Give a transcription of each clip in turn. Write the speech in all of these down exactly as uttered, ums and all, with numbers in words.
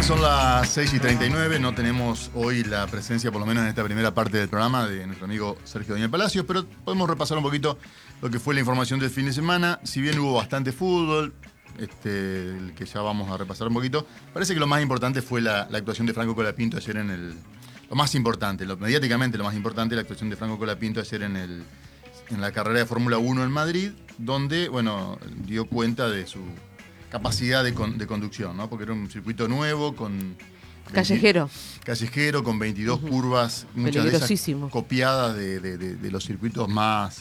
son las seis y treinta y nueve, no tenemos hoy la presencia, por lo menos en esta primera parte del programa, de nuestro amigo Sergio Daniel Palacios, pero podemos repasar un poquito lo que fue la información del fin de semana. Si bien hubo bastante fútbol, este, el que ya vamos a repasar un poquito, parece que lo más importante fue la, la actuación de Franco Colapinto ayer en el... Lo más importante, lo, mediáticamente lo más importante, la actuación de Franco Colapinto ayer en, el, en la carrera de Fórmula uno en Madrid, donde, bueno, dio cuenta de su capacidad de, con, de conducción, ¿no? Porque era un circuito nuevo, con... Callejero. veinte, callejero, con veintidós uh-huh. curvas, muchas de esas copiadas de, de, de, de los circuitos más...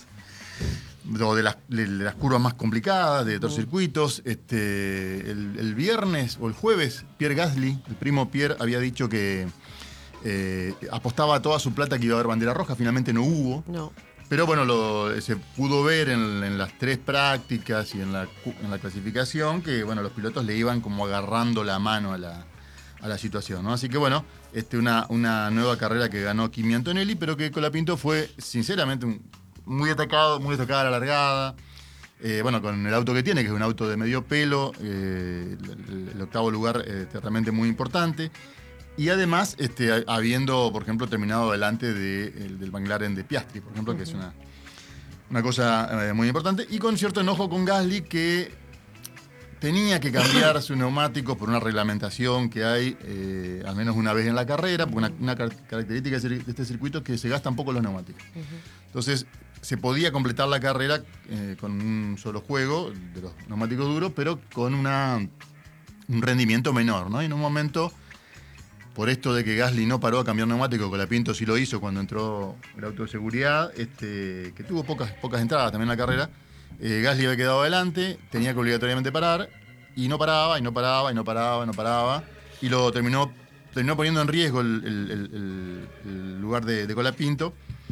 o de las, de las curvas más complicadas, de otros uh-huh. circuitos. Este, el, el viernes o el jueves, Pierre Gasly, el primo Pierre, había dicho que eh, apostaba toda su plata que iba a haber bandera roja. Finalmente no hubo. No. Pero bueno, lo, se pudo ver en, en las tres prácticas y en la, en la clasificación que bueno, los pilotos le iban como agarrando la mano a la, a la situación, ¿no? Así que bueno, este, una, una nueva carrera que ganó Kimi Antonelli, pero que Colapinto fue sinceramente un, muy atacado, muy atacada a la largada. Eh, bueno, con el auto que tiene, que es un auto de medio pelo, eh, el, el octavo lugar eh, realmente muy importante. Y además, este, habiendo, por ejemplo, terminado delante de, el, del McLaren de Piastri, por ejemplo, uh-huh. que es una, una cosa eh, muy importante. Y con cierto enojo con Gasly, que tenía que cambiar sus neumáticos por una reglamentación que hay eh, al menos una vez en la carrera, porque una, una característica de este circuito es que se gastan poco los neumáticos. Uh-huh. Entonces, se podía completar la carrera eh, con un solo juego de los neumáticos duros, pero con una, un rendimiento menor, ¿no? Y en un momento... Por esto de que Gasly no paró a cambiar neumático, Colapinto sí lo hizo cuando entró el auto de seguridad, este, que tuvo pocas, pocas entradas también en la carrera. Eh, Gasly había quedado adelante, tenía que obligatoriamente parar, y no paraba, y no paraba, y no paraba, y no paraba, y lo terminó, terminó poniendo en riesgo el, el, el, el lugar de, de Colapinto.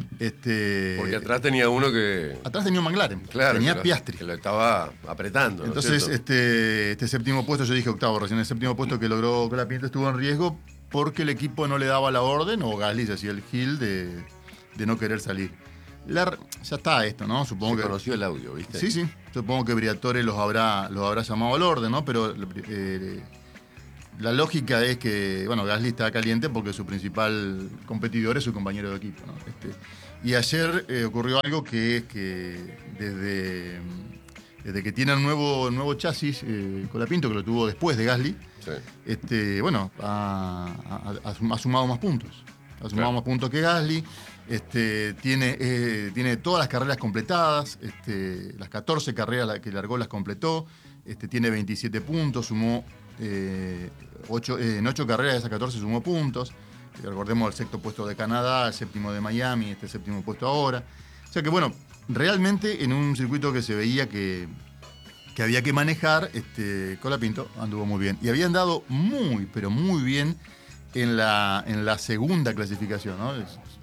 Este, Porque atrás tenía uno que... Atrás tenía un McLaren, claro, tenía que lo, Piastri. Que lo estaba apretando. Entonces, ¿no este, este séptimo puesto, yo dije octavo recién, el séptimo puesto que logró Colapinto estuvo en riesgo porque el equipo no le daba la orden, o Gasly se hacía el gil de, de no querer salir. La, ya está esto, ¿no? Supongo se que conoció el audio, ¿viste? Sí, sí. Supongo que Briatore los habrá, los habrá llamado al orden, ¿no? Pero eh, la lógica es que, bueno, Gasly está caliente porque su principal competidor es su compañero de equipo, ¿no? Este, y ayer eh, ocurrió algo que es que desde, desde que tiene el nuevo, nuevo chasis, eh, Colapinto, que lo tuvo después de Gasly, sí. este, bueno, ha, ha, ha sumado más puntos. Ha sumado claro. más puntos que Gasly. Este, tiene, eh, tiene todas las carreras completadas, este, las catorce carreras que largó las completó, este, tiene veintisiete puntos, sumó eh, ocho, eh, en ocho carreras de esas catorce sumó puntos. Recordemos el sexto puesto de Canadá, el séptimo de Miami, este séptimo puesto ahora. O sea que bueno, realmente en un circuito que se veía que, que había que manejar, este, Colapinto anduvo muy bien. Y había andado muy, pero muy bien en la, en la segunda clasificación, ¿no?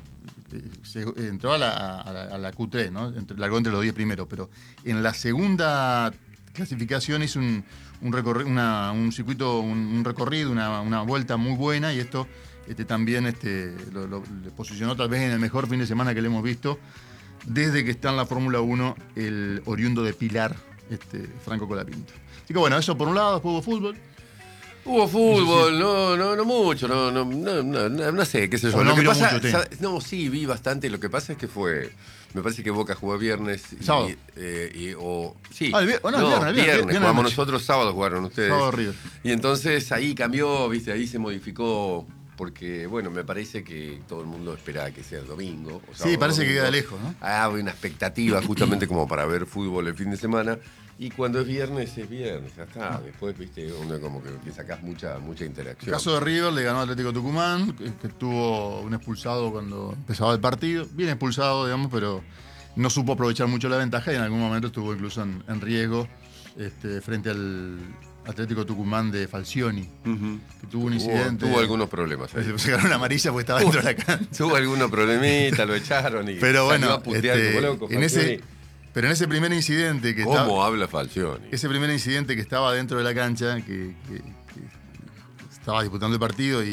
Se, entró a la, a, la, a la Q tres, ¿no? Entre, largó entre los diez primeros, pero en la segunda clasificación hizo un, un, recorri- una, un circuito, un, un recorrido, una, una vuelta muy buena, y esto este, también este, lo, lo, le posicionó tal vez en el mejor fin de semana que le hemos visto desde que está en la Fórmula uno el oriundo de Pilar, este, Franco Colapinto. Así que bueno, eso por un lado, después hubo fútbol. Hubo fútbol, no, no, no mucho, no, no, no, no, no sé, qué sé yo. No, lo que pasa, mucho, ya, no, sí, vi bastante. Lo que pasa es que fue, me parece que Boca jugó viernes y, sábado. Eh, y o sí, ah, el viernes, no, no, viernes, viernes, viernes, viernes jugamos noche. nosotros, sábado jugaron ustedes. Sábado River. Y entonces ahí cambió, viste, ahí se modificó. Porque, bueno, me parece que todo el mundo esperaba que sea el domingo. O sí, parece domingo. que queda lejos, ¿no? Ah, hay una expectativa justamente como para ver fútbol el fin de semana. Y cuando es viernes, es viernes, ya está. Después, viste, uno como que, que sacás mucha, mucha interacción. El caso de River le ganó al Atlético Tucumán, que, que tuvo un expulsado cuando empezaba el partido. Bien expulsado, digamos, pero no supo aprovechar mucho la ventaja y en algún momento estuvo incluso en, en riesgo este, frente al Atlético Tucumán de Falcioni, uh-huh. que tuvo un incidente. Tuvo, tuvo algunos problemas. Ahí. Se ganó una amarilla porque estaba dentro de la cancha. Tuvo algunos problemitas, lo echaron y pero bueno, a putear este, como loco, en ese, pero en ese primer incidente que ¿Cómo estaba, habla Falcioni? Ese primer incidente que estaba dentro de la cancha, que, que, que estaba disputando el partido y,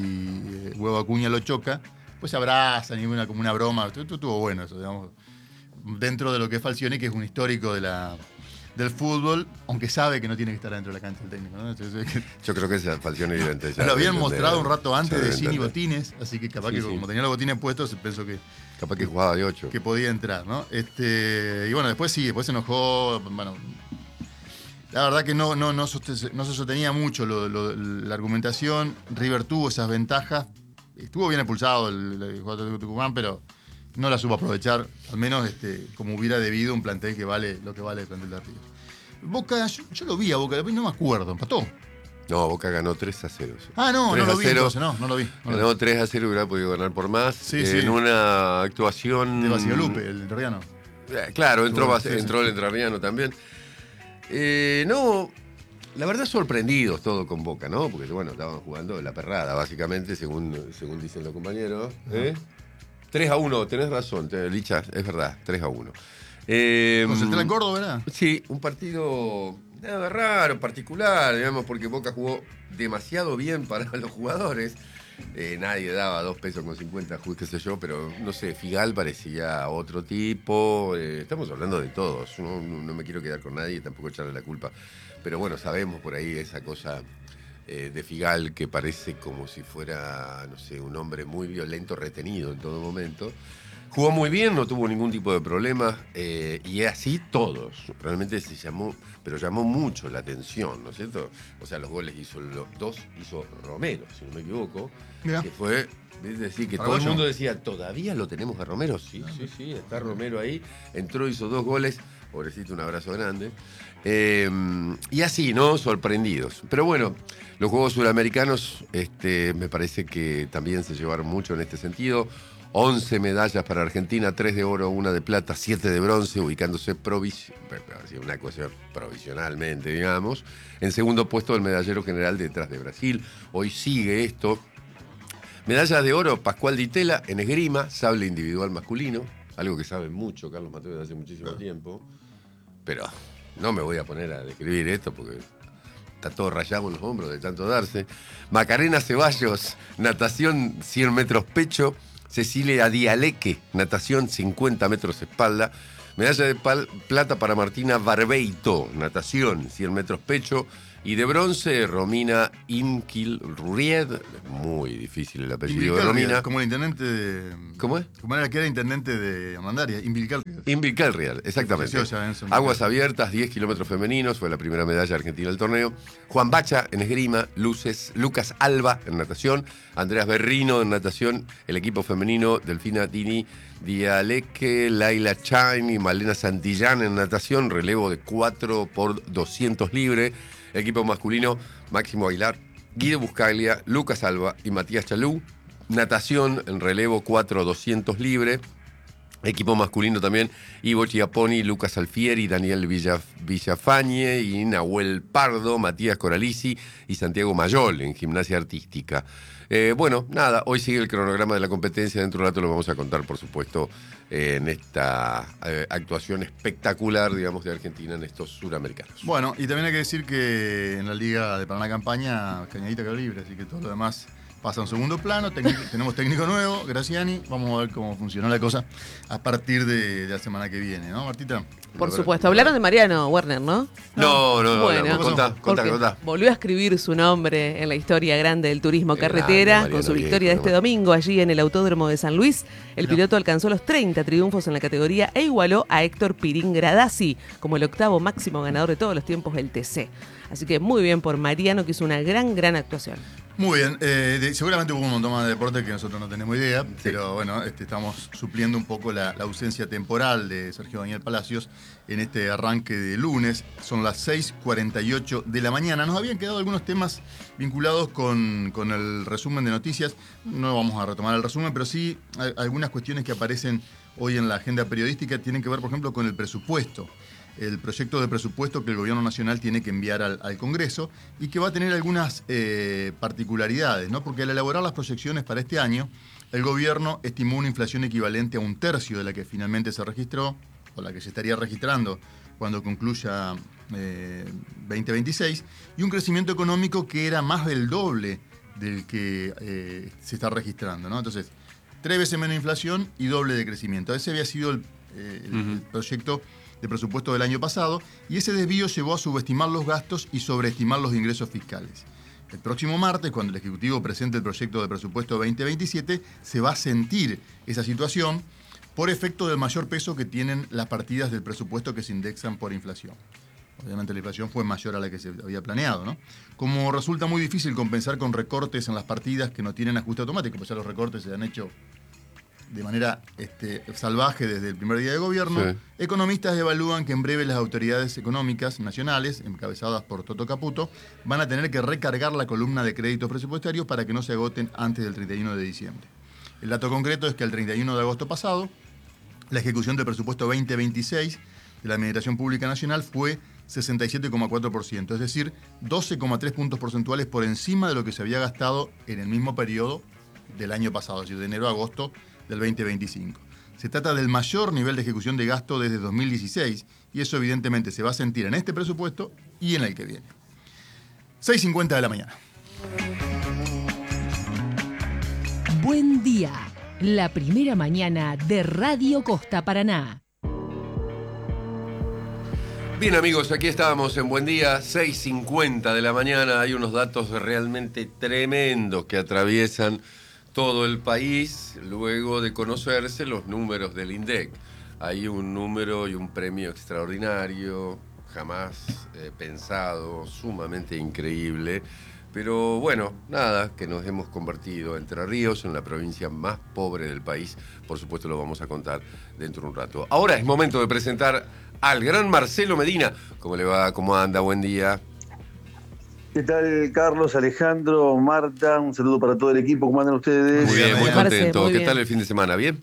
y Huevo Acuña lo choca, pues se abrazan y una, como una broma. Estuvo bueno eso, digamos. Dentro de lo que es Falcioni, que es un histórico de la del fútbol, aunque sabe que no tiene que estar dentro de la cancha el técnico, ¿no? Entonces, Yo creo que esa falsión evidente. Ya lo habían de mostrado un rato antes de sin sin botines, así que capaz sí, que sí. como tenía los botines puestos, pensó que, Capaz que jugaba de ocho. que podía entrar, ¿no? Este, y bueno, después sí, después se enojó, bueno, la verdad que no, no, no, soste- no se sostenía mucho lo, lo, la argumentación. River tuvo esas ventajas, estuvo bien expulsado el, el jugador de Tucumán, pero no la supo aprovechar, al menos este, como hubiera debido un plantel que vale lo que vale el plantel de River. Boca, yo, yo lo vi a Boca, no me acuerdo, empató. No, Boca ganó tres a cero. Sí. Ah, no, no lo vi cero. entonces, no, no lo vi. No lo Ganó vi. tres a cero, hubiera podido ganar por más. Sí, en sí. una actuación. De Bacigalupe, el entorriano. Eh, Claro, entró, Bueno, Bas- sí, sí. entró el entrerriano también. Eh, no, la verdad sorprendidos todo con Boca, ¿no? Porque, bueno, estaban jugando la perrada, básicamente, según, según dicen los compañeros. ¿eh? tres a uno, tenés razón, te- Licha, es verdad, tres a uno. Eh, Con Central Córdoba, ¿verdad? Sí, un partido nada raro, particular, digamos, porque Boca jugó demasiado bien para los jugadores. Eh, nadie daba dos pesos con cincuenta, qué sé yo, pero no sé, Figal parecía otro tipo. Eh, estamos hablando de todos, no, no, no me quiero quedar con nadie y tampoco echarle la culpa. Pero bueno, sabemos por ahí esa cosa eh, de Figal que parece como si fuera, no sé, un hombre muy violento, retenido en todo momento. Jugó muy bien, no tuvo ningún tipo de problema, eh, y así todos. Realmente se llamó, pero llamó mucho la atención, ¿no es cierto? O sea, los goles hizo, los dos hizo Romero, si no me equivoco, Mirá. que fue, es decir, que todo Paraguayo. el mundo decía, ¿todavía lo tenemos a Romero? Sí, sí, sí, está Romero ahí, entró, hizo dos goles, pobrecito, un abrazo grande. Eh, y así, ¿no? Sorprendidos. Pero bueno, los Juegos Sudamericanos este, me parece que también se llevaron mucho en este sentido. once medallas para Argentina, tres de oro, una de plata, siete de bronce, ubicándose provis- una cosa provisionalmente, digamos. En segundo puesto el medallero general detrás de Brasil. Hoy sigue esto. Medallas de oro, Pascual Di Tella en esgrima, sable individual masculino, algo que sabe mucho Carlos Mateo desde hace muchísimo tiempo. Pero no me voy a poner a describir esto porque está todo rayado en los hombros de tanto darse. Macarena Ceballos, natación cien metros pecho. Cecilia Dialeque, natación cincuenta metros espalda. Medalla de pal- plata para Martina Barbeito, natación cien metros pecho. Y de bronce, Romina Imkil-Ried, muy difícil el apellido de Romina. Como el intendente de... ¿Cómo es? Como era que era intendente de Armandaria, Imbilical. Imbilcal-Ried, exactamente. Preciosa, Enzo. Aguas abiertas, diez kilómetros femeninos, fue la primera medalla argentina del torneo. Juan Bacha en esgrima, Luces, Lucas Alba en natación, Andreas Berrino en natación, el equipo femenino, Delfina Dini, Dialeque, Laila Chain y Malena Santillán en natación, relevo de cuatro por doscientos libre. El equipo masculino, Máximo Aguilar, Guido Buscaglia, Lucas Alba y Matías Chalú. Natación en relevo cuatro doscientos libre. Equipo masculino también, Ivo Chiapponi, Lucas Alfieri, Daniel Villa, Villafañe y Nahuel Pardo, Matías Coralisi y Santiago Mayol en gimnasia artística. Eh, bueno, nada, hoy sigue el cronograma de la competencia, dentro de un rato lo vamos a contar, por supuesto, eh, en esta eh, actuación espectacular, digamos, de Argentina en estos suramericanos. Bueno, y también hay que decir que en la Liga de Paraná Campaña, Cañadita quedó libre, así que todo lo demás pasa a un segundo plano. Técnico, tenemos técnico nuevo, Graciani. Vamos a ver cómo funcionó la cosa a partir de, de la semana que viene, ¿no, Martita? Por supuesto. Hablaron de Mariano Werner, ¿no? No, no, no, Bueno, no, contá, contá, porque contá. volvió a escribir su nombre en la historia grande del turismo Qué grande, carretera, Mariano con su victoria Viejo, de este ¿no? domingo allí en el Autódromo de San Luis. El Mirá. piloto alcanzó los treinta triunfos en la categoría e igualó a Héctor Pirín Gradasi como el octavo máximo ganador de todos los tiempos del T C. Así que muy bien por Mariano, que hizo una gran, gran actuación. Muy bien, eh, de- seguramente hubo un montón más de deportes que nosotros no tenemos idea, pero bueno, este, estamos supliendo un poco la, la ausencia temporal de Sergio Daniel Palacios en este arranque de lunes. Son las seis cuarenta y ocho de la mañana. Nos habían quedado algunos temas vinculados con, con el resumen de noticias. No vamos a retomar el resumen, pero sí hay- algunas cuestiones que aparecen hoy en la agenda periodística tienen que ver, por ejemplo, con el presupuesto. El proyecto de presupuesto que el Gobierno Nacional tiene que enviar al, al Congreso y que va a tener algunas eh, particularidades, ¿no? Porque al elaborar las proyecciones para este año, el Gobierno estimó una inflación equivalente a un tercio de la que finalmente se registró, o la que se estaría registrando cuando concluya eh, veinte veintiséis, y un crecimiento económico que era más del doble del que eh, se está registrando, ¿no? Entonces, tres veces menos inflación y doble de crecimiento. Ese había sido el, eh, el Ujú. proyecto de presupuesto del año pasado, y ese desvío llevó a subestimar los gastos y sobreestimar los ingresos fiscales. El próximo martes, cuando el Ejecutivo presente el proyecto de presupuesto veinte veintisiete, se va a sentir esa situación por efecto del mayor peso que tienen las partidas del presupuesto que se indexan por inflación. Obviamente la inflación fue mayor a la que se había planeado, ¿no? Como resulta muy difícil compensar con recortes en las partidas que no tienen ajuste automático, pues ya los recortes se han hecho de manera este, salvaje desde el primer día de gobierno, sí. Economistas evalúan que en breve las autoridades económicas nacionales, encabezadas por Toto Caputo, van a tener que recargar la columna de créditos presupuestarios para que no se agoten antes del treinta y uno de diciembre. El dato concreto es que el treinta y uno de agosto pasado, la ejecución del presupuesto veinte veintiséis de la Administración Pública Nacional fue sesenta y siete coma cuatro por ciento, es decir, doce coma tres puntos porcentuales por encima de lo que se había gastado en el mismo periodo del año pasado, es decir, de enero a agosto del veinte veinticinco. Se trata del mayor nivel de ejecución de gasto desde dos mil dieciséis y eso evidentemente se va a sentir en este presupuesto y en el que viene. seis cincuenta de la mañana. Buen día, la primera mañana de Radio Costa Paraná. Bien amigos, aquí estábamos en Buen Día, seis cincuenta de la mañana. Hay unos datos realmente tremendos que atraviesan todo el país luego de conocerse los números del INDEC. Hay un número y un premio extraordinario, jamás eh, pensado, sumamente increíble. Pero bueno, nada, que nos hemos convertido Entre Ríos en la provincia más pobre del país. Por supuesto lo vamos a contar dentro de un rato. Ahora es momento de presentar al gran Marcelo Medina. ¿Cómo le va? ¿Cómo anda? Buen día. ¿Qué tal, Carlos, Alejandro, Marta? Un saludo para todo el equipo. ¿Cómo andan ustedes? Muy bien, muy Marce, contento. muy ¿Qué bien. tal el fin de semana? ¿Bien?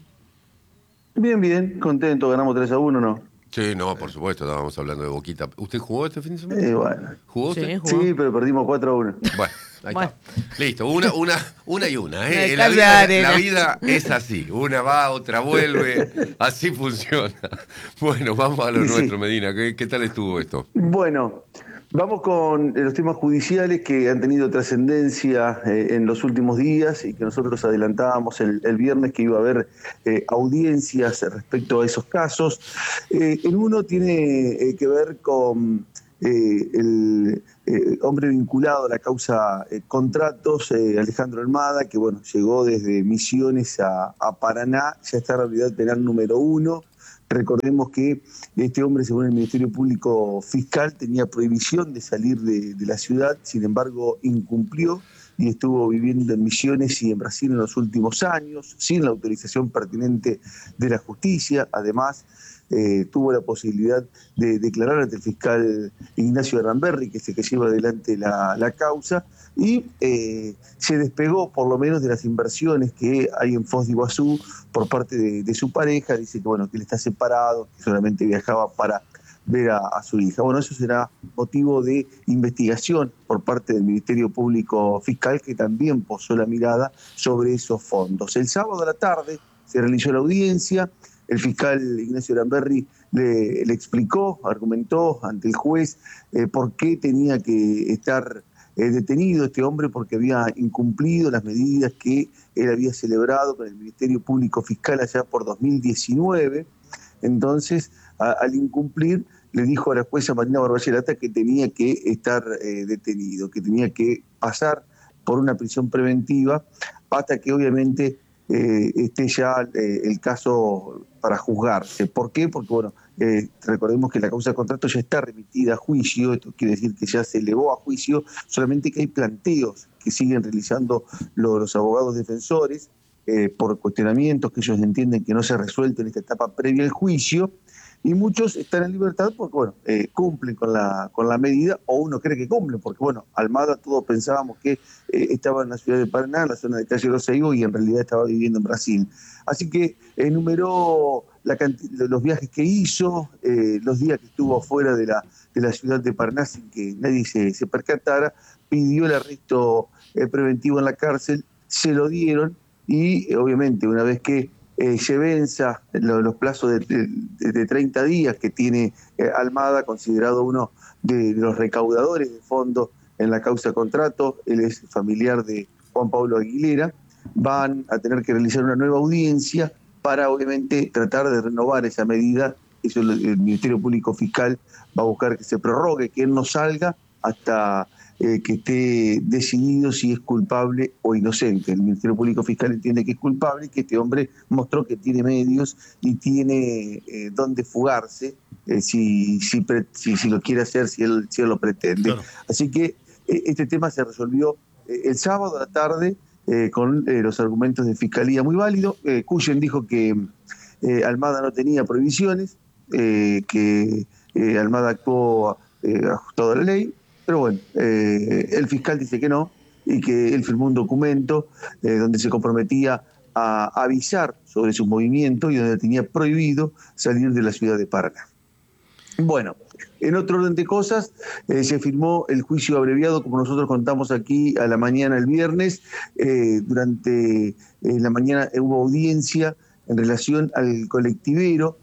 Bien, bien, contento. Ganamos tres a uno, ¿no? Sí, no, por supuesto, estábamos hablando de Boquita. ¿Usted jugó este fin de semana? Eh, bueno. ¿Jugó usted? Sí, jugó. Sí, pero perdimos cuatro a uno. Bueno, ahí Bueno. está. Listo, una, una, una y una. ¿eh? Me En La cambia vida, arena. la vida es así. Una va, otra vuelve. Así funciona. Bueno, vamos a lo Sí, sí. nuestro, Medina. ¿Qué, qué tal estuvo esto? Bueno, vamos con los temas judiciales que han tenido trascendencia eh, en los últimos días y que nosotros adelantábamos el, el viernes que iba a haber eh, audiencias respecto a esos casos. Eh, en uno tiene eh, que ver con eh, el eh, hombre vinculado a la causa eh, contratos, eh, Alejandro Almada, que bueno, llegó desde Misiones a, a Paraná, ya está en la unidad penal número uno. Recordemos que este hombre, según el Ministerio Público Fiscal, tenía prohibición de salir de, de la ciudad, sin embargo incumplió y estuvo viviendo en Misiones y en Brasil en los últimos años, sin la autorización pertinente de la justicia. Además, eh, tuvo la posibilidad de declarar ante el fiscal Ignacio Ramberri, que es el que lleva adelante la, la causa, y eh, se despegó por lo menos de las inversiones que hay en Foz de Iguazú por parte de, de su pareja. Dice que bueno, que él está separado, que solamente viajaba para ver a, a su hija. Bueno, eso será motivo de investigación por parte del Ministerio Público Fiscal, que también posó la mirada sobre esos fondos. El sábado a la tarde se realizó la audiencia. El fiscal Ignacio Ramberri le, le explicó, argumentó ante el juez eh, por qué tenía que estar eh, detenido este hombre, porque había incumplido las medidas que él había celebrado con el Ministerio Público Fiscal allá por dos mil diecinueve. Entonces, a, al incumplir, le dijo a la jueza Marina Barbayelata que tenía que estar eh, detenido, que tenía que pasar por una prisión preventiva hasta que obviamente eh, esté ya eh, el caso para juzgarse. ¿Por qué? Porque, bueno, eh, recordemos que la causa de contrato ya está remitida a juicio, esto quiere decir que ya se elevó a juicio, solamente que hay planteos que siguen realizando los, los abogados defensores eh, por cuestionamientos que ellos entienden que no se ha resuelto en esta etapa previa al juicio, y muchos están en libertad porque, bueno, eh, cumplen con la, con la medida, o uno cree que cumplen, porque, bueno, Almada todos pensábamos que eh, estaba en la ciudad de Paraná, en la zona de Calle Roseigo, y en realidad estaba viviendo en Brasil. Así que enumeró la canti- los viajes que hizo, eh, los días que estuvo fuera de la, de la ciudad de Paraná sin que nadie se, se percatara, pidió el arresto eh, preventivo en la cárcel, se lo dieron, y eh, obviamente una vez que Eh, se venza los, los plazos de, de, de treinta días que tiene eh, Almada, considerado uno de, de los recaudadores de fondos en la causa contrato. Él es familiar de Juan Pablo Aguilera. Van a tener que realizar una nueva audiencia para obviamente tratar de renovar esa medida Eso el Ministerio Público Fiscal va a buscar que se prorrogue, que él no salga hasta eh, que esté decidido si es culpable o inocente. El Ministerio Público Fiscal entiende que es culpable y que este hombre mostró que tiene medios y tiene eh, dónde fugarse eh, si, si, pre, si, si lo quiere hacer, si él, si él lo pretende. Claro. Así que eh, este tema se resolvió eh, el sábado a la tarde eh, con eh, los argumentos de Fiscalía muy válidos. Eh, Cuyen dijo que eh, Almada no tenía prohibiciones, eh, que eh, Almada actuó eh, ajustado a la ley. Pero bueno, eh, el fiscal dice que no y que él firmó un documento eh, donde se comprometía a avisar sobre sus movimientos y donde tenía prohibido salir de la ciudad de Paraná. Bueno, en otro orden de cosas, eh, se firmó el juicio abreviado, como nosotros contamos aquí a la mañana el viernes. Eh, durante eh, la mañana hubo audiencia en relación al colectivero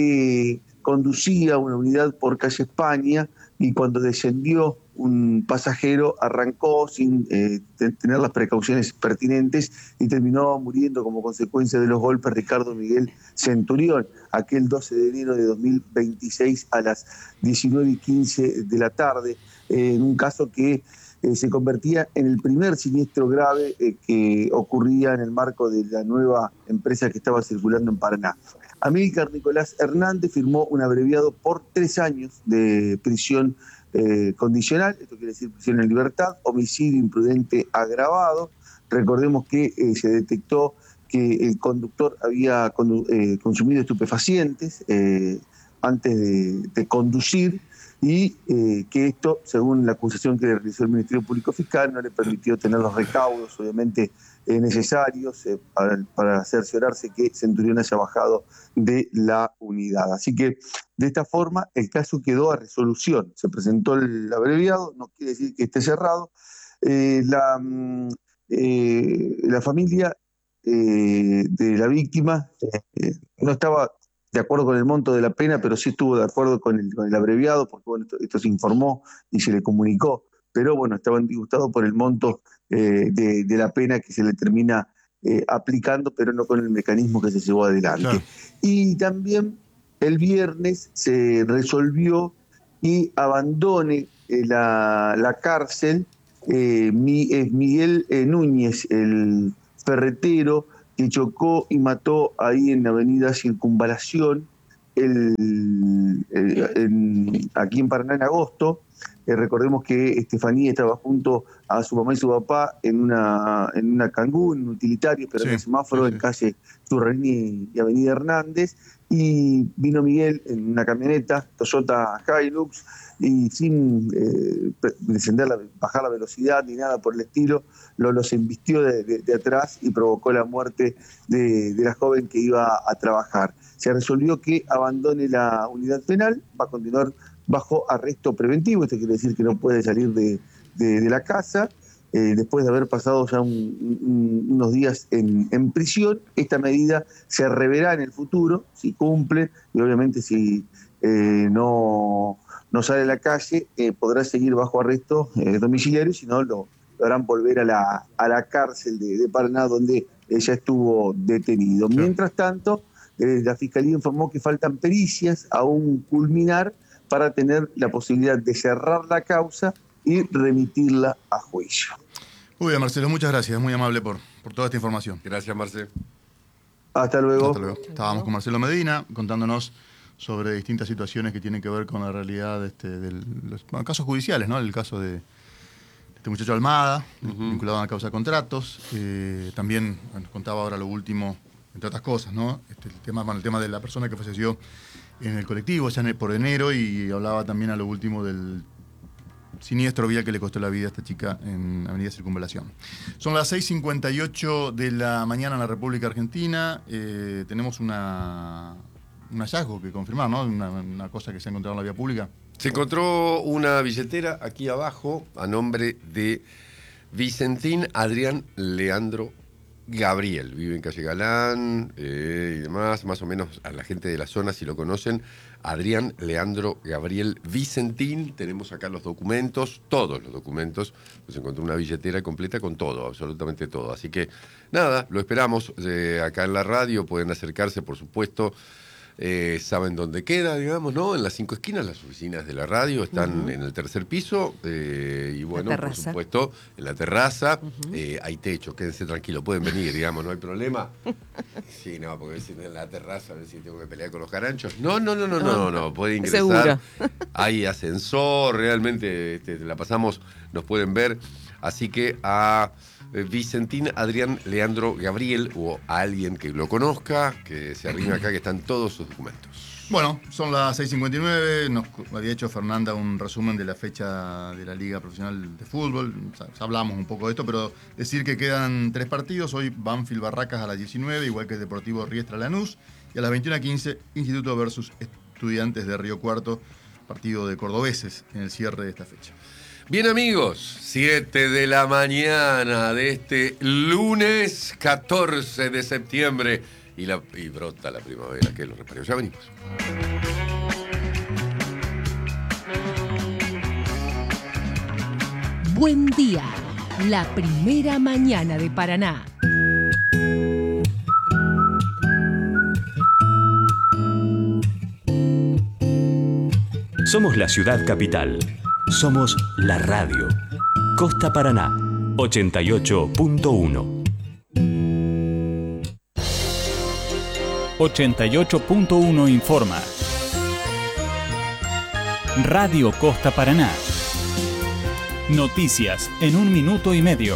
que conducía una unidad por calle España y cuando descendió un pasajero arrancó sin eh, tener las precauciones pertinentes y terminó muriendo como consecuencia de los golpes Ricardo Miguel Centurión, aquel doce de enero de dos mil veintiséis a las diecinueve y quince de la tarde, eh, en un caso que eh, se convertía en el primer siniestro grave eh, que ocurría en el marco de la nueva empresa que estaba circulando en Paraná. Amílcar Nicolás Hernández firmó un abreviado por tres años de prisión eh, condicional, esto quiere decir prisión en libertad, homicidio imprudente agravado. Recordemos que eh, se detectó que el conductor había condu eh, consumido estupefacientes eh, antes de, de conducir y eh, que esto, según la acusación que le realizó el Ministerio Público Fiscal, no le permitió tener los recaudos, obviamente, eh, necesarios eh, para, para cerciorarse que Centurión haya bajado de la unidad. Así que, de esta forma, el caso quedó a resolución. Se presentó el abreviado, no quiere decir que esté cerrado. Eh, la, eh, la familia eh, de la víctima eh, no estaba de acuerdo con el monto de la pena, pero sí estuvo de acuerdo con el, con el abreviado, porque bueno, esto, esto se informó y se le comunicó, pero bueno, estaban disgustados por el monto eh, de, de la pena que se le termina eh, aplicando, pero no con el mecanismo que se llevó adelante. Claro. Y también el viernes se resolvió y abandone eh, la, la cárcel eh, mi, eh, Miguel eh, Núñez, el ferretero, que chocó y mató ahí en la avenida Circunvalación, el, el, el, aquí en Paraná en agosto. Eh, recordemos que Estefanía estaba junto a su mamá y su papá en una, en una cangú, en un utilitario, pero sí, en el semáforo, sí, sí. en calle Turrarini y avenida Hernández, y vino Miguel en una camioneta, Toyota Hilux, y sin eh, descender la, bajar la velocidad ni nada por el estilo, lo, los embistió de, de, de atrás y provocó la muerte de, de la joven que iba a trabajar. Se resolvió que abandone la unidad penal, va a continuar bajo arresto preventivo, esto quiere decir que no puede salir de, de, de la casa, eh, después de haber pasado ya un, un, unos días en, en prisión. Esta medida se reverá en el futuro, si cumple, y obviamente si eh, no... no sale a la calle, eh, podrá seguir bajo arresto eh, domiciliario, si no lo, lo harán volver a la, a la cárcel de, de Paraná, donde ella estuvo detenido. Sí. Mientras tanto, eh, la Fiscalía informó que faltan pericias aún culminar para tener la posibilidad de cerrar la causa y remitirla a juicio. Muy bien, Marcelo, muchas gracias, muy amable por, por toda esta información. Gracias, Marcelo. Hasta luego. Hasta luego. Estábamos con Marcelo Medina contándonos sobre distintas situaciones que tienen que ver con la realidad de, este, de los bueno, casos judiciales, ¿no? El caso de este muchacho Almada, uh-huh. vinculado a la causa de contratos. Eh, también bueno, contaba ahora lo último, entre otras cosas, ¿no? Este, el, tema, bueno, el tema de la persona que falleció en el colectivo, ya en, por enero, y hablaba también a lo último del siniestro vial que le costó la vida a esta chica en Avenida Circunvalación. Son las seis cincuenta y ocho de la mañana en la República Argentina. Eh, tenemos una... un hallazgo que confirmar, ¿no? Una, una cosa que se ha encontrado en la vía pública. Se encontró una billetera aquí abajo a nombre de Vicentín Adrián Leandro Gabriel. Vive en Calle Galán eh, y demás, más o menos a la gente de la zona, si lo conocen. Adrián Leandro Gabriel Vicentín. Tenemos acá los documentos, todos los documentos. Nos encontró una billetera completa con todo, absolutamente todo. Así que, nada, lo esperamos eh, acá en la radio. Pueden acercarse, por supuesto, eh, saben dónde queda, digamos, ¿no? En las cinco esquinas, las oficinas de la radio están uh-huh. en el tercer piso. Eh, y bueno, por supuesto, en la terraza uh-huh. eh, hay techo, quédense tranquilos, pueden venir, digamos, no hay problema. Sí, no, porque si en la terraza a ver si tengo que pelear con los caranchos. No, no, no, no, no, no, no. Pueden ingresar. Seguro. Hay ascensor, realmente este, la pasamos, nos pueden ver. Así que a Vicentín, Adrián, Leandro, Gabriel o a alguien que lo conozca, que se arrime acá, que están todos sus documentos. Bueno, son las seis cincuenta y nueve, nos había hecho Fernanda un resumen de la fecha de la Liga Profesional de Fútbol, ya hablamos un poco de esto, pero decir que quedan tres partidos, hoy Banfield Barracas a las diecinueve, igual que Deportivo Riestra Lanús, y a las veintiuna quince, Instituto versus Estudiantes de Río Cuarto, partido de cordobeses en el cierre de esta fecha. Bien amigos, siete de la mañana de este lunes catorce de septiembre y, la, y brota la primavera, que lo reparió. Ya venimos. Buen día, la primera mañana de Paraná. Somos la ciudad capital. Somos la radio. Costa Paraná, ochenta y ocho punto uno. ochenta y ocho punto uno informa. Radio Costa Paraná. Noticias en un minuto y medio.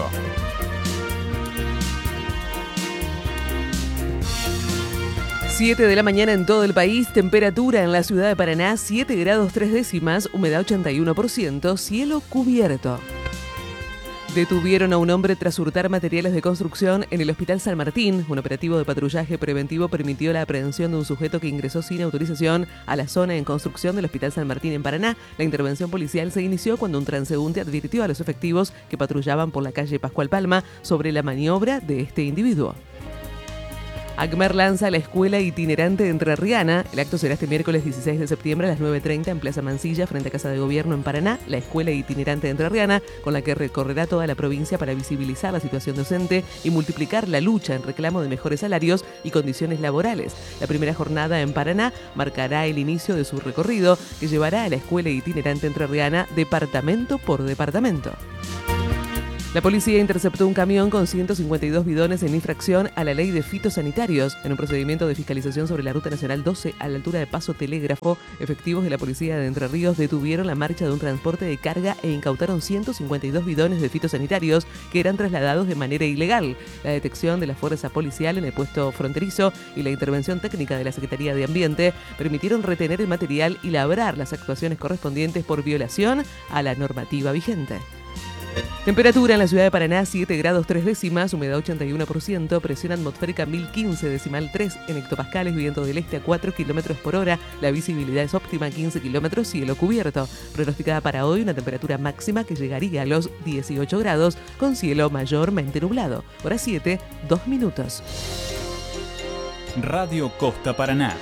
siete de la mañana en todo el país, temperatura en la ciudad de Paraná, siete grados tres décimas, humedad ochenta y uno por ciento, cielo cubierto. Detuvieron a un hombre tras hurtar materiales de construcción en el Hospital San Martín. Un operativo de patrullaje preventivo permitió la aprehensión de un sujeto que ingresó sin autorización a la zona en construcción del Hospital San Martín en Paraná. La intervención policial se inició cuando un transeúnte advirtió a los efectivos que patrullaban por la calle Pascual Palma sobre la maniobra de este individuo. ACMER lanza la escuela itinerante entrerriana. El acto será este miércoles dieciséis de septiembre a las nueve treinta en Plaza Mansilla, frente a Casa de Gobierno en Paraná. La escuela itinerante entrerriana, con la que recorrerá toda la provincia para visibilizar la situación docente y multiplicar la lucha en reclamo de mejores salarios y condiciones laborales. La primera jornada en Paraná marcará el inicio de su recorrido, que llevará a la escuela itinerante entrerriana departamento por departamento. La policía interceptó un camión con ciento cincuenta y dos bidones en infracción a la ley de fitosanitarios. En un procedimiento de fiscalización sobre la Ruta Nacional doce, a la altura de Paso Telégrafo, efectivos de la policía de Entre Ríos detuvieron la marcha de un transporte de carga e incautaron ciento cincuenta y dos bidones de fitosanitarios que eran trasladados de manera ilegal. La detección de la fuerza policial en el puesto fronterizo y la intervención técnica de la Secretaría de Ambiente permitieron retener el material y labrar las actuaciones correspondientes por violación a la normativa vigente. Temperatura en la ciudad de Paraná, siete grados tres décimas, humedad ochenta y uno por ciento, presión atmosférica mil quince decimal tres en hectopascales, viento del este a cuatro kilómetros por hora, la visibilidad es óptima quince kilómetros, cielo cubierto. Pronosticada para hoy una temperatura máxima que llegaría a los dieciocho grados, con cielo mayormente nublado. Hora siete, dos minutos. Radio Costa Paraná.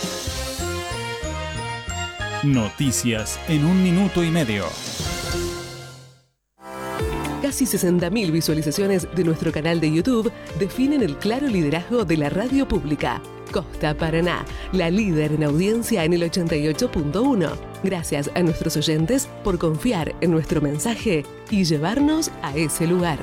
Noticias en un minuto y medio. Casi sesenta mil visualizaciones de nuestro canal de YouTube definen el claro liderazgo de la radio pública. Costa Paraná, la líder en audiencia en el ochenta y ocho punto uno. Gracias a nuestros oyentes por confiar en nuestro mensaje y llevarnos a ese lugar.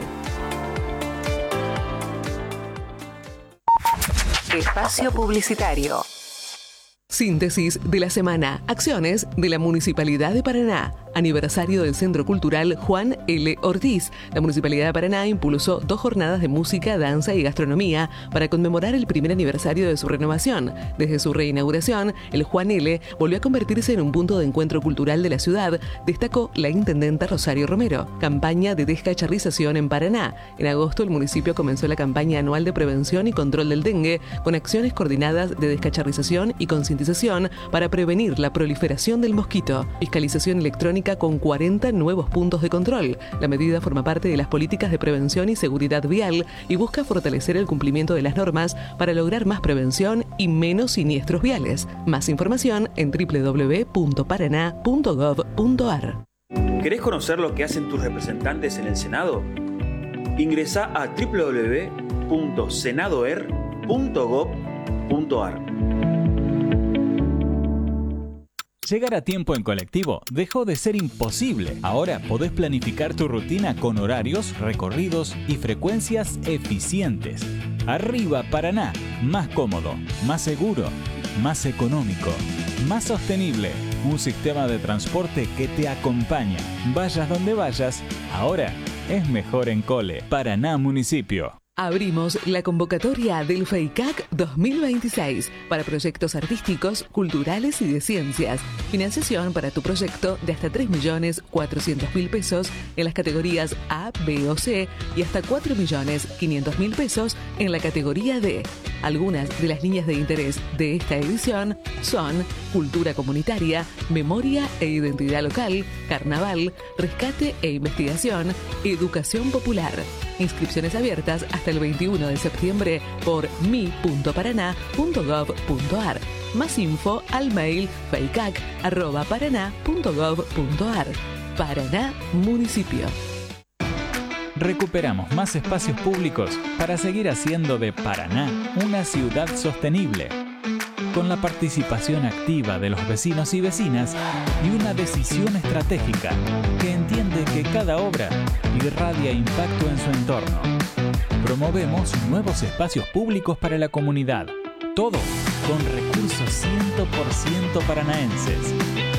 Espacio publicitario. Síntesis de la semana. Acciones de la Municipalidad de Paraná. Aniversario del Centro Cultural Juan L. Ortiz. La Municipalidad de Paraná impulsó dos jornadas de música, danza y gastronomía para conmemorar el primer aniversario de su renovación. Desde su reinauguración, el Juan L. volvió a convertirse en un punto de encuentro cultural de la ciudad, destacó la intendenta Rosario Romero. Campaña de descacharrización en Paraná. En agosto, el municipio comenzó la campaña anual de prevención y control del dengue, con acciones coordinadas de descacharrización y concientización para prevenir la proliferación del mosquito. Fiscalización electrónica con cuarenta nuevos puntos de control. La medida forma parte de las políticas de prevención y seguridad vial y busca fortalecer el cumplimiento de las normas para lograr más prevención y menos siniestros viales. Más información en doble u doble u doble u punto paraná punto gov punto ar. ¿Querés conocer lo que hacen tus representantes en el Senado? Ingresá a doble u doble u doble u punto senadoer punto gov punto ar. Llegar a tiempo en colectivo dejó de ser imposible. Ahora podés planificar tu rutina con horarios, recorridos y frecuencias eficientes. Arriba Paraná, más cómodo, más seguro, más económico, más sostenible. Un sistema de transporte que te acompaña. Vayas donde vayas, ahora es mejor en Cole. Paraná Municipio. Abrimos la convocatoria del FEICAC dos mil veintiséis para proyectos artísticos, culturales y de ciencias. Financiación para tu proyecto de hasta tres millones cuatrocientos mil pesos en las categorías A, B o C y hasta cuatro millones quinientos mil pesos en la categoría D. Algunas de las líneas de interés de esta edición son cultura comunitaria, memoria e identidad local, carnaval, rescate e investigación, educación popular. Inscripciones abiertas hasta el veintiuno de septiembre por mi punto paraná punto gov punto ar. Más info al mail feicac arroba paraná punto gov punto ar. Paraná Municipio. Recuperamos más espacios públicos para seguir haciendo de Paraná una ciudad sostenible, con la participación activa de los vecinos y vecinas y una decisión estratégica que entiende que cada obra irradia impacto en su entorno. Promovemos nuevos espacios públicos para la comunidad, todo con recursos cien por ciento paranaenses.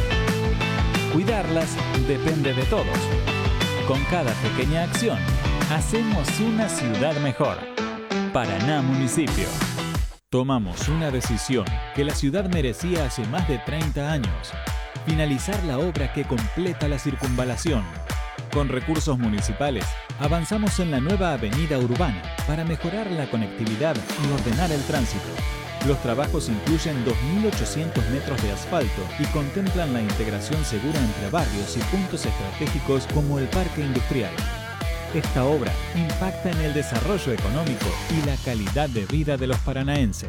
Cuidarlas depende de todos. Con cada pequeña acción, hacemos una ciudad mejor. Paraná Municipio. Tomamos una decisión que la ciudad merecía hace más de treinta años. Finalizar la obra que completa la circunvalación. Con recursos municipales, avanzamos en la nueva avenida urbana para mejorar la conectividad y ordenar el tránsito. Los trabajos incluyen dos mil ochocientos metros de asfalto y contemplan la integración segura entre barrios y puntos estratégicos como el Parque Industrial. Esta obra impacta en el desarrollo económico y la calidad de vida de los paranaenses.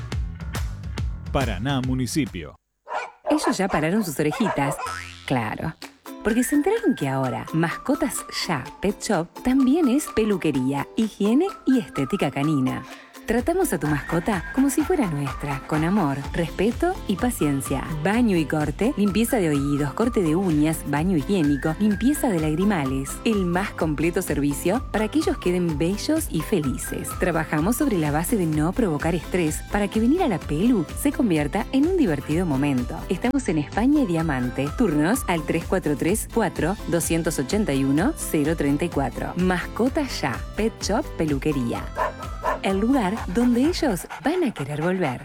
Paraná Municipio. Ellos ya pararon sus orejitas. Claro. Porque se enteraron que ahora Mascotas Ya Pet Shop también es peluquería, higiene y estética canina. Tratamos a tu mascota como si fuera nuestra, con amor, respeto y paciencia. Baño y corte, limpieza de oídos, corte de uñas, baño higiénico, limpieza de lagrimales. El más completo servicio para que ellos queden bellos y felices. Trabajamos sobre la base de no provocar estrés para que venir a la pelu se convierta en un divertido momento. Estamos en España y Diamante. Turnos al tres cuatro tres, cuatro, dos ocho uno, cero tres cuatro. Mascotas Ya Pet Shop Peluquería. El lugar donde ellos van a querer volver.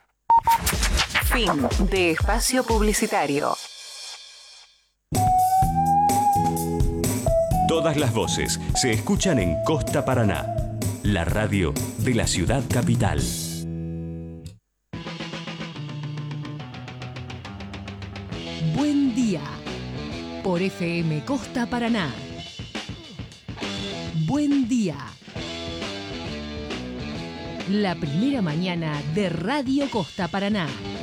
Fin de espacio publicitario. Todas las voces se escuchan en Costa Paraná, la radio de la ciudad capital. Buen día por F M Costa Paraná. Buen día. La primera mañana de Radio Costa Paraná.